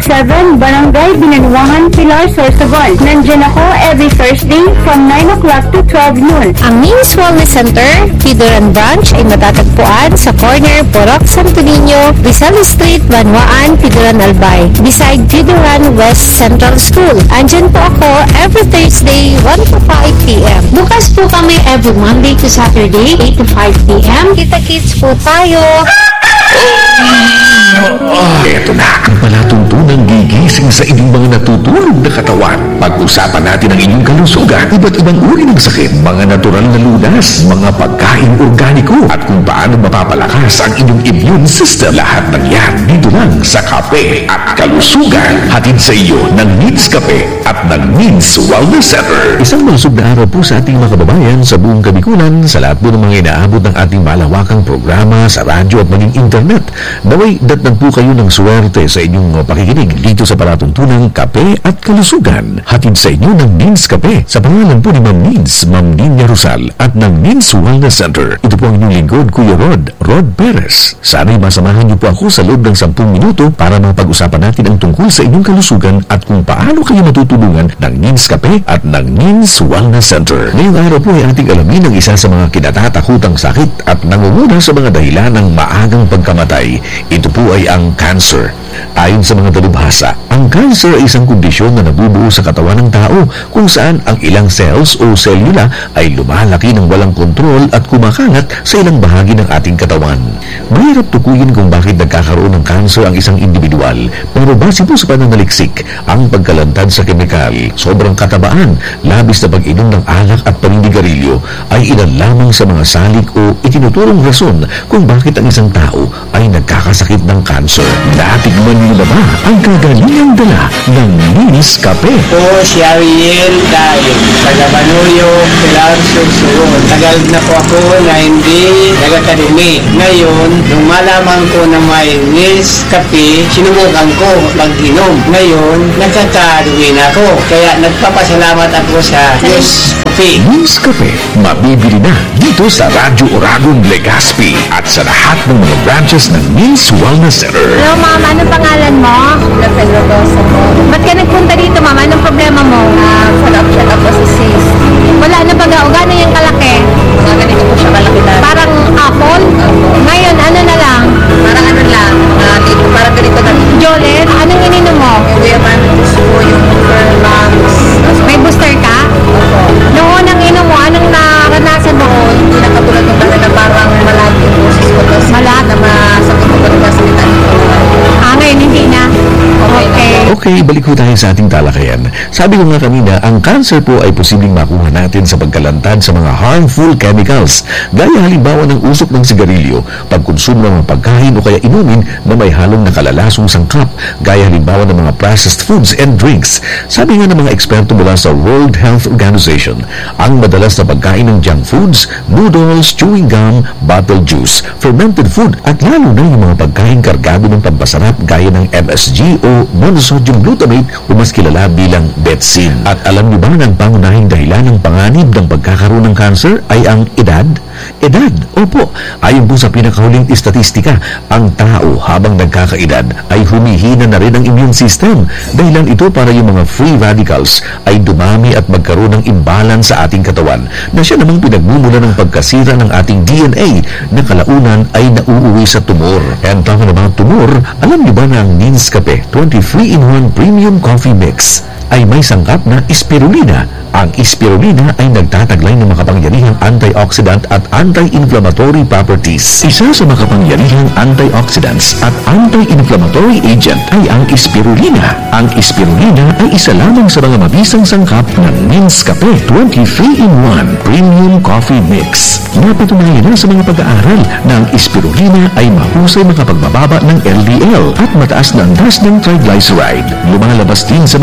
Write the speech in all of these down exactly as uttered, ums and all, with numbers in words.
seven, Barangay Binanuangan, Pilar, Sorsogon. Nandyan ako every Thursday from nine o'clock to twelve noon. Ang Means Wellness Center, Pidoran Branch ay matatagpuan sa corner Porok, Santo Niño, Rizal Street, Banwaan, Pidoran, Albay, beside Pidoran West Central School. Andyan po ako every Thursday, one to five p.m. Bukas po kami every Monday to Saturday, eight to five p.m. Kita-kits po tayo! Ito na ang palatuntunang gigising sa inyong mga natutulog na katawan. Pag-usapan natin ang inyong kalusugan, iba't ibang uri ng sakit, mga natural na lunas, mga pagkain organiko, at kung paano mapapalakas ang inyong immune system. Lahat ng yan dito lang sa Kape at Kalusugan. Hatid sa iyo ng Means Kape at ng Means Wellness Center. Isang malusog na araw po sa ating mga kababayan sa buong Kabikulan, sa lahat po ng mga inaabot ng ating malawakang programa sa radyo at maging internet. Naway datnan po kayo ng swerte sa inyong pakikinig dito sa palatuntunang Kape at Kalusugan. Hatid sa inyo ng Means Kape sa pangalan po ni Ma'am Means, Ma'am Nina Rosal at ng Means Wellness Center. Ito po ang inyong lingkod, Kuya Rod, Rod Perez. Sana'y masamahan niyo po ako sa loob ng sampung minuto para mapag-usapan natin ang tungkol sa inyong kalusugan at kung paano kayo matutulungan ng Means Kape at ng Means Wellness Center. Ngayong araw po ay ating alamin ang isa sa mga kinatatakutang sakit at nangunguna sa mga dahilan ng maagang pagkamatay. Ito po ay ang cancer. Ayon sa mga dalubhasa, ang cancer ay isang kondisyon na nabubuo sa katawan ng tao kung saan ang ilang cells o selula ay lumalaki ng walang kontrol at kumakalat sa ilang bahagi ng ating katawan. Mahirap tukuyin kung bakit nagkakaroon ng cancer ang isang individual, pero base po sa pananaliksik, ang pagkalantad sa kemikal, sobrang katabaan, labis na pag-inom ng alak at paninigarilyo ay ilan lamang sa mga salik o itinuturong rason kung bakit ang isang tao ay nagkakasakit ng cancer. Natikman niyo na ba ang kagalingang dala ng Means Kape? Po si Ariel Daig, taga Banuyo, Pilar, Sorsogon. Tagal na po ako na hindi nag-academy. Ngayon, nung malaman ko na may Means Kape, sinubukan ko mag-inom. Ngayon, nagkakaruin ako. Kaya nagpapasalamat ako sa Means Kape. Means Kape, mabibili na dito sa Radyo Oragon, Legazpi at sa lahat ng mga branches ng Means Wellness Center. Hello, Ma'am. Anong pangalan mo? La Pedrosa po. Ba't ka nagpunta dito, Ma'am? Anong problema mo? Uh, follow-up check-up po sa cyst. Wala na baga. O gano'n yung kalaki? Mga ganito po siya kalaki na. Parang apple? Ngayon, ano na lang? Parang ano lang, uh, dito, parang ganito na. Jolet? Anong ininom mo? Yung Guyaman po yung Fermax. May booster ka? Opo. Noong unang inom mo, anong naranasan mo? Hindi na katulad ng dati na parang malaki yung boses ko. Tapos Malat? na masakit ko pa rin kasalita nito. Ah, ngayon hindi na. Okay. Okay, balik po tayo sa ating talakayan. Sabi ko nga kanina, ang cancer po ay posibleng makuha natin sa pagkalantad sa mga harmful chemicals, gaya halimbawa ng usok ng sigarilyo, pagkonsumo ng mga pagkain o kaya inumin na may halong nakalalasong sangkap, gaya halimbawa ng mga processed foods and drinks. Sabi nga ng mga eksperto mula sa World Health Organization, ang madalas na pagkain ng junk foods, noodles, chewing gum, bottled juice, fermented food, at lalo na yung mga pagkain kargado ng pampasarap gaya ng M S G o monosodium glutamate o mas kilala bilang betsin. At alam niyo ba na ang pangunahing dahilan ng panganib ng pagkakaroon ng cancer ay ang edad? Edad, opo. Ayon po sa pinakahuling istatistika, ang tao habang nagkakaedad ay humihina na rin ang immune system. Dahilan ito para yung mga free radicals ay dumami at magkaroon ng imbalance sa ating katawan na siya namang pinagmumula ng pagkasira ng ating D N A na kalaunan ay nauuwi sa tumor. And talking about tumor, alam niyo ba na ang Means Kape twenty-three in one Premium Coffee Mix ay may sangkap na spirulina. Ang spirulina ay nagtataglay ng makapangyarihang antioxidant at anti-inflammatory properties. Isa sa makapangyarihang antioxidants at anti-inflammatory agent ay ang spirulina. Ang spirulina ay isa lamang sa mga mabisang sangkap ng Means Kape twenty-three in one Premium Coffee Mix. Napatunayan na sa mga pag-aaral na ang spirulina ay mahusay makapagbababa ng L D L at mataas na antas ng triglyceride. Lumalabas din sa mga pag-aaral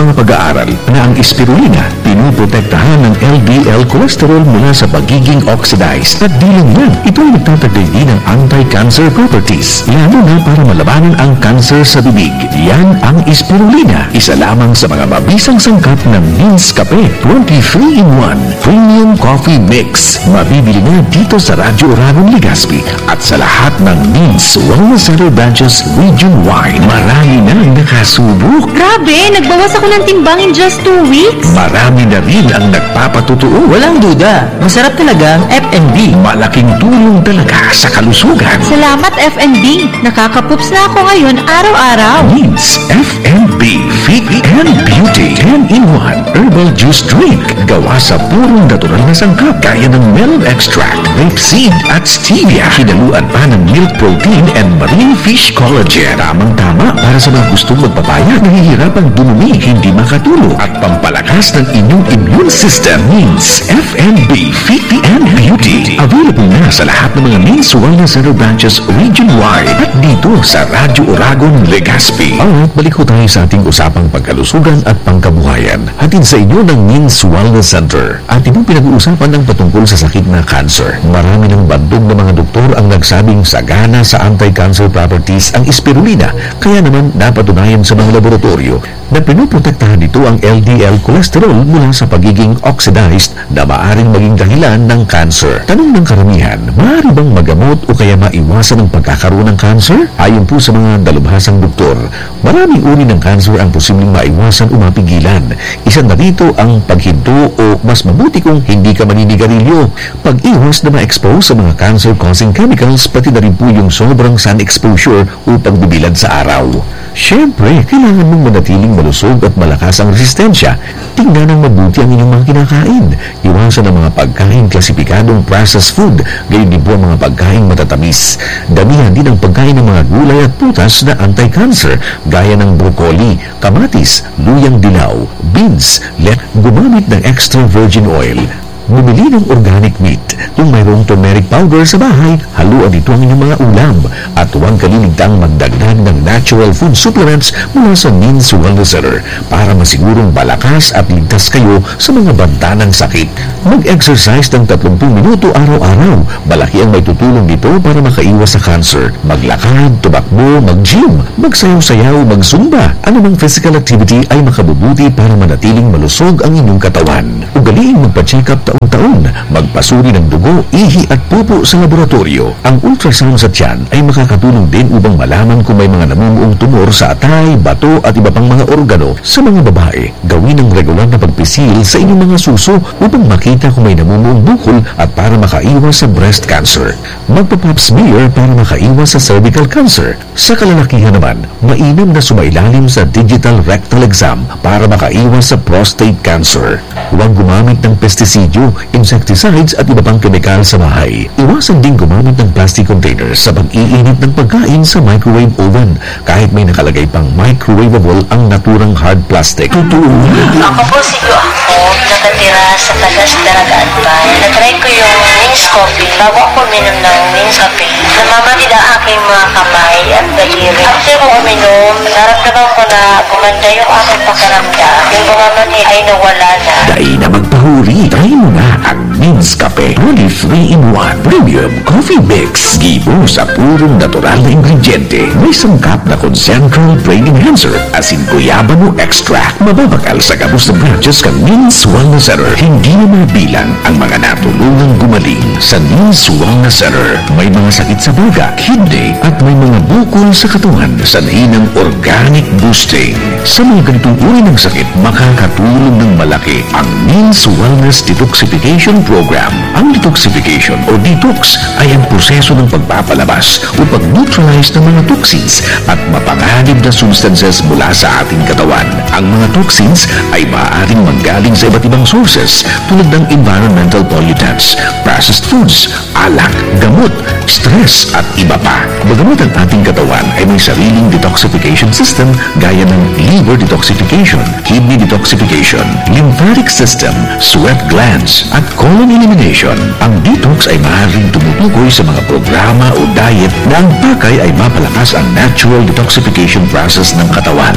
pag-aaral na ang spirulina pinuprotektahan ng L D L cholesterol mula sa pagiging oxidized. At di lang yan, ito ay nagtatagay din ng anti-cancer properties, lalo na para malabanan ang cancer sa bibig. Yan ang spirulina, isa lamang sa mga mabisang sangkap ng Mints Cafe twenty-three in one Premium Coffee Mix. Mabibili na dito sa Radyo Oragon, Legazpi at sa lahat ng Mints Wellness Center branches region-wide. Marami na nakasubok. Grabe, nagbawas ako ng timbang in just two weeks. Marami na rin ang nagpapatutuo. Walang duda, masarap talaga ang F and B. Malaking tulong talaga sa kalusugan. Salamat F and B. Nakakapups na ako ngayon araw-araw. Mints F and B Fit and Beauty ten in one Herbal Juice Drink. Gawa sa purong natural na sangkap gaya ng melon extract, rapeseed at stevia. Hinaluan pa ng milk protein and marine fish collagen. Tamang-tama para sa mga gustong magpapaya, nahihirapang dumumi, hindi makatulog at pampalakas ng inyong immune system. Mints F and B Fit and Beauty. Available na sa lahat ng mga Mints Wellness Center branches region-wide at dito sa Radyo Oragon, Legazpi. Alright, balik ko tayo sa ating usapang pagkalusugan at pangkabuhayan. Hatid sa inyo ng Mints Wellness Center. Atin mo pinag-uusapan ng patungkol sa sakit na cancer. Marami ng bandog na mga doktor ang nagsabing sagana sa anti-cancer properties ang spirulina. Kaya naman napatunayan sa mga laboratorio na pinuprotektahan nito ang L D L cholesterol mula sa pagiging oxidized na maaring maging dahilan ng cancer. Tanong ng karamihan, maaari bang magamot o kaya maiwasan ang pagkakaroon ng cancer? Ayon po sa mga dalubhasang doktor, maraming uri ng cancer ang posibleng maiwasan o mapigilan. Isa na rito ang paghinto o mas mabuti kung hindi ka maninigarilyo. Pag-iwas na ma-expose sa mga cancer-causing chemicals, pati na rin po yung sobrang sun exposure o pagbibilad sa araw. Siyempre, kailangan mong manatiling malusog at malakas ang resistensya. Tingnan ang mabuti ang inyong mga kinakain. Iwasan ang mga pagkain klasipikadong processed food, gayon din po ang mga pagkain matatamis. Damihan din ang pagkain ng mga gulay at prutas na anti-cancer, gaya ng broccoli, kamatis, luyang dilaw, beans, let gumamit ng extra virgin oil. Bumili ng organic meat. Kung mayroong turmeric powder sa bahay, haluan ito ang inyong mga ulam. At huwag kaliligtang magdagdag ng natural food supplements mula sa Mints Wellness Center para masigurong balakas at ligtas kayo sa mga banta ng sakit. Mag-exercise ng thirty minuto araw-araw. Malaki ang may tutulong dito para makaiwas sa cancer. Maglakad, tumakbo, mag-gym, magsayaw-sayaw, magsumba. Anumang physical activity ay makabubuti para manatiling malusog ang inyong katawan. Ugaliin magpa-check up taon-taon, magpasuri ng dugo, ihi at pupo sa laboratorio. Ang ultrasound sa tiyan ay makakatulong din upang malaman kung may mga namumuong tumor sa atay, bato at iba pang mga organo. Sa mga babae, gawin ang regular na pagpisil sa inyong mga suso upang makita kung may namumuong bukol at para makaiwas sa breast cancer. Magpa-pap smear para makaiwas sa cervical cancer. Sa kalalakihan naman, mainam na sumailalim sa digital rectal exam para makaiwas sa prostate cancer. Huwag gumamit ng pestisidyo, insecticides at iba pang kemikal sa bahay. Iwasan din gumamit ng plastic containers sa pag-iinit ng pagkain sa microwave oven kahit may nakalagay pang microwavable ang naturang hard plastic. Totoo. Ako po si Jo ako, nakatira sa Tagas Daragaan Bay. Natry ko yung Mints Coffee. Bago ako minom ng Mints Coffee, namamatid ang aking mga kamay at daliri. After ko uminom, naramdaman ko na gumanda yung aking pakiramdam. Yung mga manhid ay nawala na. Dahil na magpahuri, try mo na ang Mints Cafe twenty-three in one Premium Coffee Mix. Gibo sa purong natural na ingrediente. May sangkap na Concentral Brain Enhancer, asin guyabano extract. Mababakal sa gabos ng branches kang Mints Wellness Center. Hindi na mabilang ang mga natulungang gumaling sa Mints Wellness Center. May mga sakit sa baga, kidney at may mga bukol sa katawan sa ng organic boosting. Sa mga ganitong uri ng sakit, makakatulong ng malaki ang Mints Wellness Detoxification Program. Ang detoxification o detox ay ang proseso ng pagpapalabas o pag-neutralize ng mga toxins at mapanganib na substances mula sa ating katawan. Ang mga toxins ay maaaring manggaling sa iba't ibang sources tulad ng environmental pollutants, processed foods, alak, gamot, stress at iba pa. Bagamat ang ating katawan ay may sariling detoxification system gaya ng liver detoxification, kidney detoxification, lymphatic system, sweat glands at colon elimination, ang detox ay maaaring tumutukoy sa mga programa o diet na ang pakay ay mapalakas ang natural detoxification process ng katawan. Kapag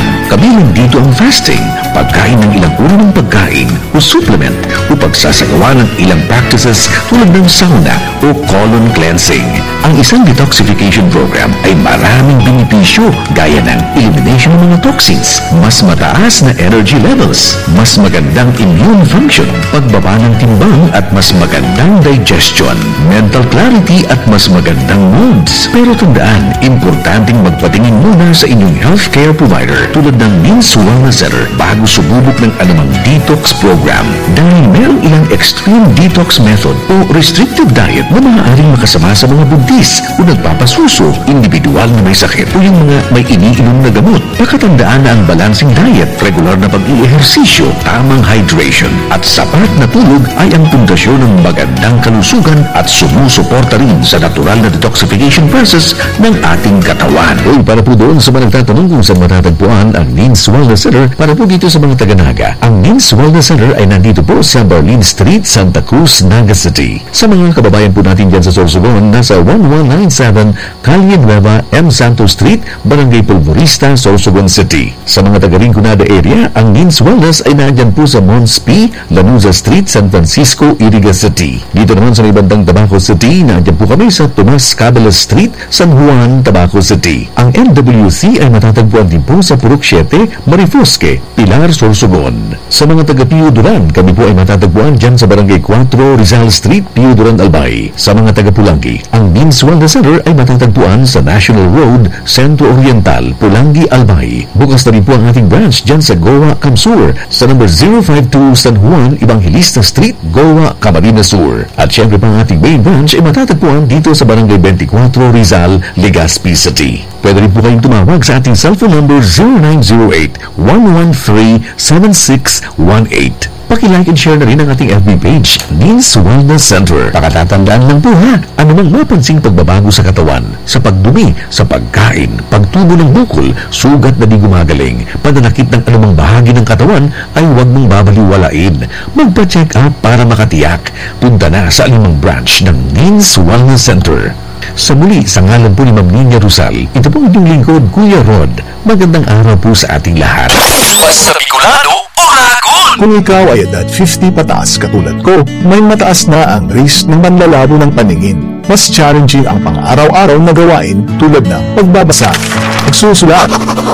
Hindi lang dito ang fasting, pagkain ng ilang uri ng pagkain o supplement o pagsasagawa ng ilang practices tulad ng sauna o colon cleansing. Ang isang detoxification program ay maraming benepisyo gaya ng elimination ng mga toxins, mas mataas na energy levels, mas magandang immune function, pagbaba ng timbang at mas magandang digestion, mental clarity at mas magandang moods. Pero tandaan, importanteng magpatingin muna sa inyong healthcare provider tulad ng Means Wellness Center bago sububok ng anumang detox program dahil mayroong ilang extreme detox method o restrictive diet na maaaring makasama sa mga buntis o nagpapasuso, individual na may sakit o yung mga may iniinom na gamot. Pakatandaan na ang balancing diet, regular na pag-i-ehersisyo, tamang hydration at sapat na tulog ay ang pundasyon ng magandang kalusugan at sumusuporta rin sa natural na detoxification process ng ating katawan. Uy, para po doon sa mga nagtatanong kung saan matatagpuan ang Means Wellness Center, para po dito sa mga taga-Naga, ang Means Wellness Center ay nandito po sa Barlin Street, Santa Cruz, Naga City. Sa mga kababayan po natin dyan sa Sorsogon, nasa one one nine seven Calle Nueva, M. Santos Street, Barangay Pulvorista, Sorsogon City. Sa mga taga-Rinconada area, ang Means Wellness ay nandyan po sa Mons P, Lanuza Street, San Francisco, Iriga City. Dito naman sa may bandang Tabaco City, nandyan po kami sa Tomas Cabela Street, San Juan, Tabaco City. Ang N W C ay matatagpuan din po sa Purok siete, Marifosque, Pilar, Sorsogon. Sa mga taga-Pio Duran, kami po ay matatagpuan dyan sa Barangay four, Rizal Street, Pio Duran, Albay. Sa mga taga-Pulangi, ang Means Wellness Center ay matatagpuan sa National Road, Centro Oriental, Pulangi, Albay. Bukas na rin po ang ating branch dyan sa Goa, Camsur, sa number zero five two San Juan, Evangelista Street, Goa, Camarines Sur. At syempre pa ang ating main branch ay matatagpuan dito sa Barangay twenty-four, Rizal, Legazpi City. Pwede rin po kayong tumawag sa ating cellphone number zero nine zero eight, one one three, seven six one eight. Paki-like and share na rin ang ating F B page, Means Wellness Center. Pakatatandaan lang po ha, anumang mapansing pagbabago sa katawan, sa pagdumi, sa pagkain, pagtubo ng bukol, sugat na di gumagaling, pananakit ng anumang bahagi ng katawan, ay huwag mong babaliwalain. Magpa-check up para makatiyak. Punta na sa alimang branch ng Means Wellness Center. Sa muli, sa ngalan po ni Ma'am Nina Rosal, ito po inyong lingkod, Kuya Rod. Magandang araw po sa ating lahat. Basta Bicolano, Uragon! Kung ikaw ay edad fifty pataas katulad ko, may mataas na ang risk ng manlalabo ng paningin. Mas challenging ang pang-araw-araw na gawain tulad ng pagbabasa, pagsusulat,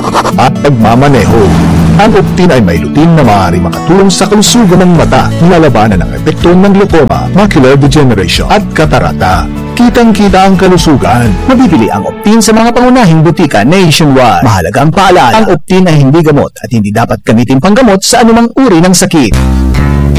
at pagmamaneho. Ang Optin ay may lutin na maaari makatulong sa kalusugan ng mata, nilalabanan ang epekto ng glaucoma, macular degeneration at katarata. Kitang-kita ang kalusugan. Mabibili ang Optin sa mga pangunahing butika nationwide. Mahalaga ang paalala, ang Optin ay hindi gamot at hindi dapat gamitin panggamot sa anumang uri ng sakit.